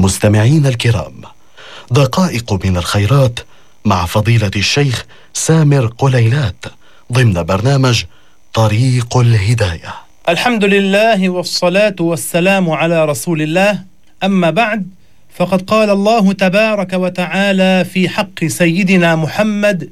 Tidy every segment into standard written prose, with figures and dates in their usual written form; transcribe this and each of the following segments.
مستمعين الكرام، دقائق من الخيرات مع فضيلة الشيخ سامر قليلات ضمن برنامج طريق الهداية. الحمد لله والصلاة والسلام على رسول الله، أما بعد، فقد قال الله تبارك وتعالى في حق سيدنا محمد: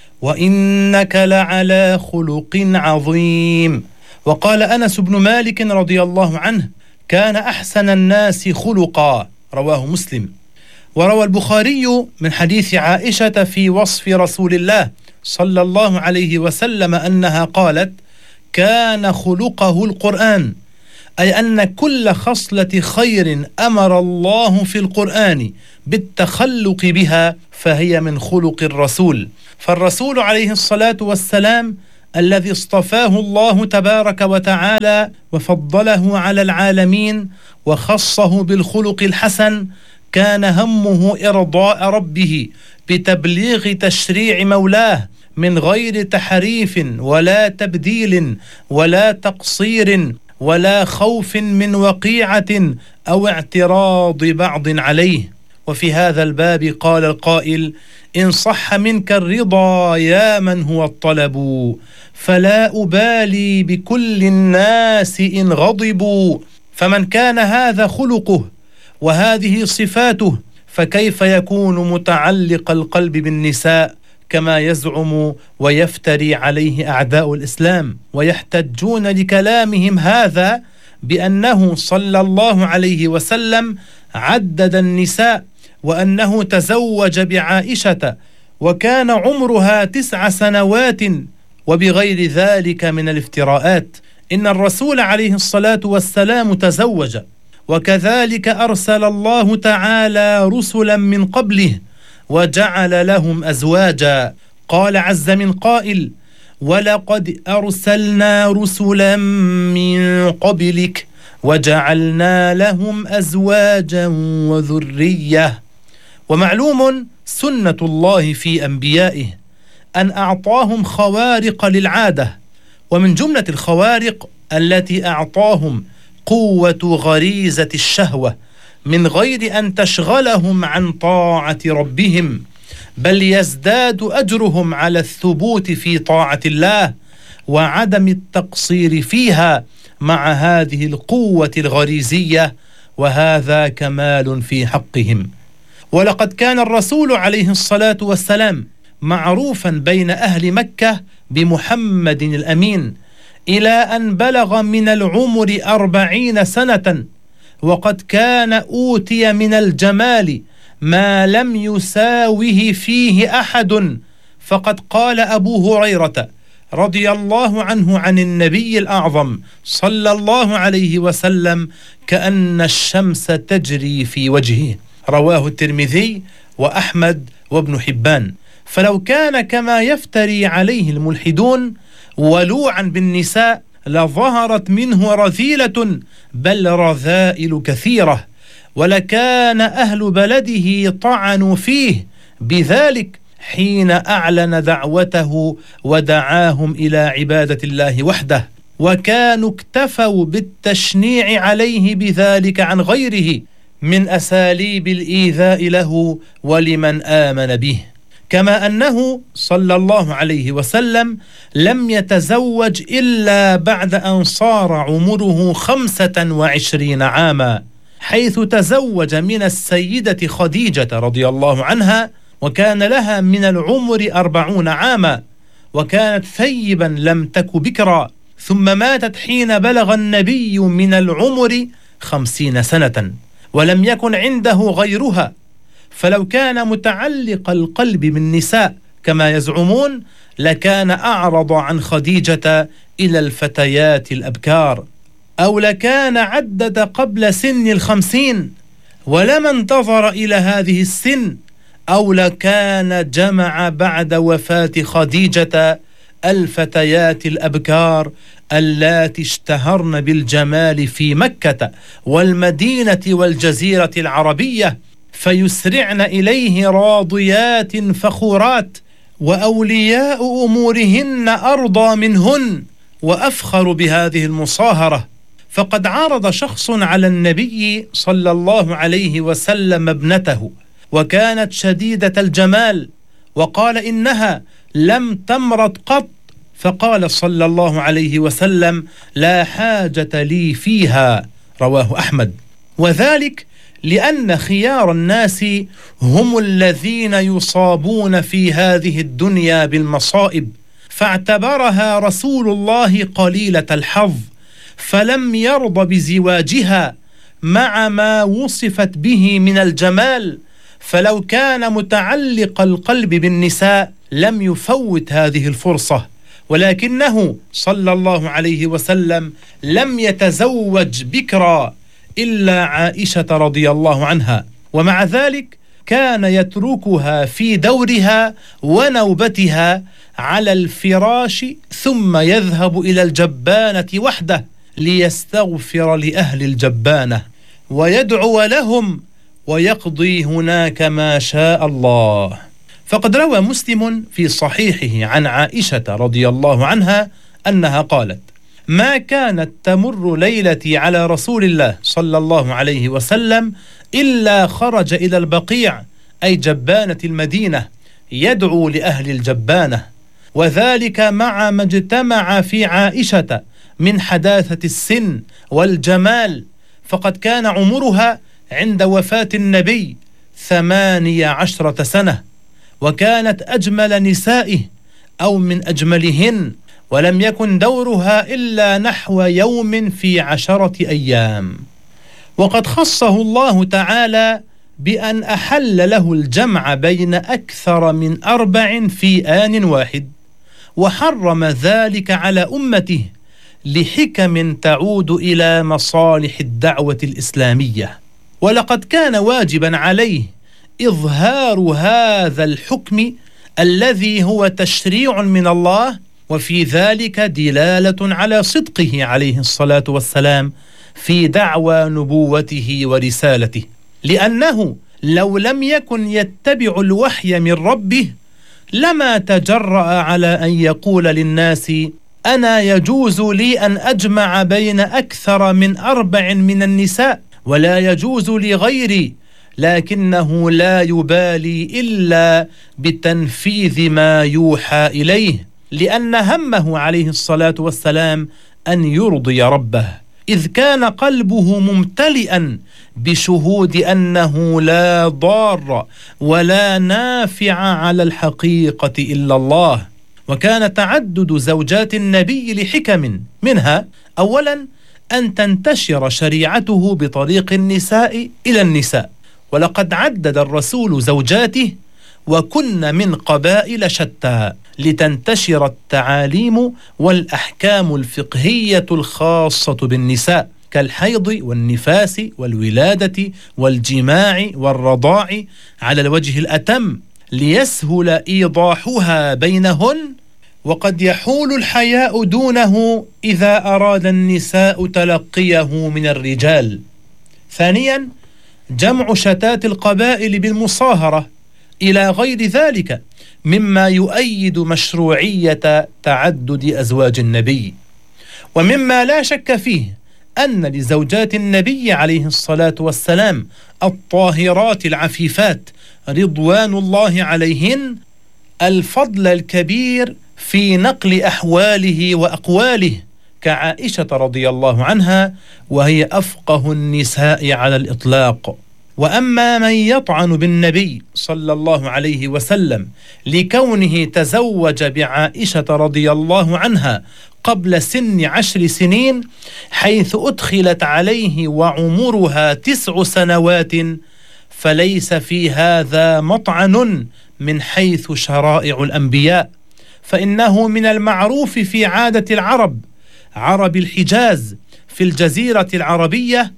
وإنك لعلى خلق عظيم. وقال أنس بن مالك رضي الله عنه: كان أحسن الناس خلقا، رواه مسلم. وروى البخاري من حديث عائشة في وصف رسول الله صلى الله عليه وسلم أنها قالت: كان خلقه القرآن، أي أن كل خصلة خير أمر الله في القرآن بالتخلق بها فهي من خلق الرسول. فالرسول عليه الصلاة والسلام الذي اصطفاه الله تبارك وتعالى وفضله على العالمين وخصه بالخلق الحسن، كان همه إرضاء ربه بتبليغ تشريع مولاه من غير تحريف ولا تبديل ولا تقصير ولا خوف من وقيعة أو اعتراض بعض عليه. وفي هذا الباب قال القائل: إن صح منك الرضا يا من هو الطلب، فلا أبالي بكل الناس إن غضبوا. فمن كان هذا خلقه وهذه صفاته، فكيف يكون متعلق القلب بالنساء كما يزعم ويفتري عليه أعداء الإسلام، ويحتجون لكلامهم هذا بأنه صلى الله عليه وسلم عدد النساء، وأنه تزوج بعائشة وكان عمرها 9 سنوات، وبغير ذلك من الافتراءات. إن الرسول عليه الصلاة والسلام تزوج، وكذلك أرسل الله تعالى رسلا من قبله وجعل لهم أزواجا. قال عز من قائل: ولقد أرسلنا رسلا من قبلك وجعلنا لهم أزواجا وذرية. ومعلوم سنة الله في أنبيائه أن أعطاهم خوارق للعادة، ومن جملة الخوارق التي أعطاهم قوة غريزة الشهوة من غير أن تشغلهم عن طاعة ربهم، بل يزداد أجرهم على الثبوت في طاعة الله وعدم التقصير فيها مع هذه القوة الغريزية، وهذا كمال في حقهم. ولقد كان الرسول عليه الصلاة والسلام معروفا بين أهل مكة بمحمد الأمين، إلى أن بلغ من العمر 40 سنة، وقد كان أوتي من الجمال ما لم يساوه فيه أحد. فقد قال أبو هريرة رضي الله عنه عن النبي الأعظم صلى الله عليه وسلم: كأن الشمس تجري في وجهه، رواه الترمذي وأحمد وابن حبان. فلو كان كما يفتري عليه الملحدون ولوعا بالنساء لظهرت منه رذيلة، بل رذائل كثيرة، ولكان أهل بلده طعنوا فيه بذلك حين أعلن دعوته ودعاهم إلى عبادة الله وحده، وكانوا اكتفوا بالتشنيع عليه بذلك عن غيره من أساليب الإيذاء له ولمن آمن به. كما أنه صلى الله عليه وسلم لم يتزوج إلا بعد أن صار عمره 25 عاما، حيث تزوج من السيدة خديجة رضي الله عنها وكان لها من العمر 40 عاما، وكانت ثيبا لم تك بكرا، ثم ماتت حين بلغ النبي من العمر 50 سنة، ولم يكن عنده غيرها. فلو كان متعلق القلب بالنساء كما يزعمون لكان أعرض عن خديجة إلى الفتيات الأبكار، أو لكان عدد قبل سن 50 ولما انتظر إلى هذه السن، أو لكان جمع بعد وفاة خديجة الفتيات الأبكار اللاتي اشتهرن بالجمال في مكة والمدينة والجزيرة العربية، فيسرعن إليه راضيات فخورات، وأولياء أمورهن أرضى منهن وأفخر بهذه المصاهرة. فقد عرض شخص على النبي صلى الله عليه وسلم ابنته، وكانت شديدة الجمال، وقال إنها لم تمرض قط، فقال صلى الله عليه وسلم: لا حاجة لي فيها، رواه أحمد. وذلك لأن خيار الناس هم الذين يصابون في هذه الدنيا بالمصائب، فاعتبرها رسول الله قليلة الحظ، فلم يرض بزواجها مع ما وصفت به من الجمال، فلو كان متعلق القلب بالنساء لم يفوت هذه الفرصة، ولكنه صلى الله عليه وسلم لم يتزوج بكرا إلا عائشة رضي الله عنها، ومع ذلك كان يتركها في دورها ونوبتها على الفراش، ثم يذهب إلى الجبانة وحده ليستغفر لأهل الجبانة ويدعو لهم ويقضي هناك ما شاء الله. فقد روى مسلم في صحيحه عن عائشة رضي الله عنها أنها قالت: ما كانت تمر ليلتي على رسول الله صلى الله عليه وسلم إلا خرج إلى البقيع، أي جبانة المدينة، يدعو لأهل الجبانة، وذلك مع ما اجتمع في عائشة من حداثة السن والجمال، فقد كان عمرها عند وفاة النبي 18 سنة، وكانت أجمل نسائه أو من أجملهن، ولم يكن دورها إلا نحو يوم في 10 أيام. وقد خصه الله تعالى بأن أحل له الجمع بين أكثر من 4 في آن واحد، وحرم ذلك على أمته لحكم تعود إلى مصالح الدعوة الإسلامية. ولقد كان واجبا عليه إظهار هذا الحكم الذي هو تشريع من الله، وفي ذلك دلالة على صدقه عليه الصلاة والسلام في دعوى نبوته ورسالته، لأنه لو لم يكن يتبع الوحي من ربه لما تجرأ على أن يقول للناس: أنا يجوز لي أن أجمع بين أكثر من 4 من النساء ولا يجوز لغيري، لكنه لا يبالي إلا بتنفيذ ما يوحى إليه، لأن همه عليه الصلاة والسلام أن يرضي ربه، إذ كان قلبه ممتلئا بشهود أنه لا ضار ولا نافع على الحقيقة إلا الله. وكان تعدد زوجات النبي لحكم، منها أولا أن تنتشر شريعته بطريق النساء إلى النساء، ولقد عدد الرسول زوجاته وكن من قبائل شتى لتنتشر التعاليم والأحكام الفقهية الخاصة بالنساء كالحيض والنفاس والولادة والجماع والرضاع على الوجه الأتم، ليسهل إيضاحها بينهن، وقد يحول الحياء دونه إذا أراد النساء تلقيه من الرجال. ثانيا جمع شتات القبائل بالمصاهرة إلى غير ذلك مما يؤيد مشروعية تعدد أزواج النبي. ومما لا شك فيه أن لزوجات النبي عليه الصلاة والسلام الطاهرات العفيفات رضوان الله عليهن الفضل الكبير في نقل أحواله وأقواله، كعائشة رضي الله عنها وهي أفقه النساء على الإطلاق. وأما من يطعن بالنبي صلى الله عليه وسلم لكونه تزوج بعائشة رضي الله عنها قبل سن 10 سنين، حيث أدخلت عليه وعمرها 9 سنوات، فليس في هذا مطعن من حيث شرائع الأنبياء، فإنه من المعروف في عادة العرب، عرب الحجاز في الجزيرة العربية،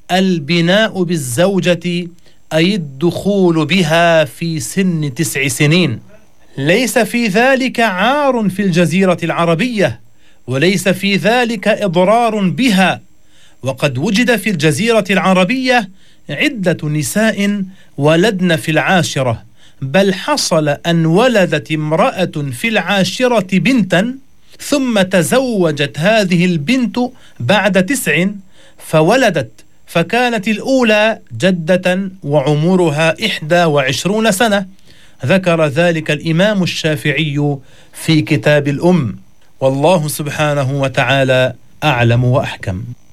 البناء بالزوجة أي الدخول بها في سن 9 سنين. ليس في ذلك عار في الجزيرة العربية، وليس في ذلك إضرار بها، وقد وجد في الجزيرة العربية عدة نساء ولدن في 10، بل حصل أن ولدت امرأة في 10 بنتا، ثم تزوجت هذه البنت بعد 9 فولدت، فكانت الأولى جدة وعمرها 21 سنة. ذكر ذلك الإمام الشافعي في كتاب الأم. والله سبحانه وتعالى أعلم وأحكم.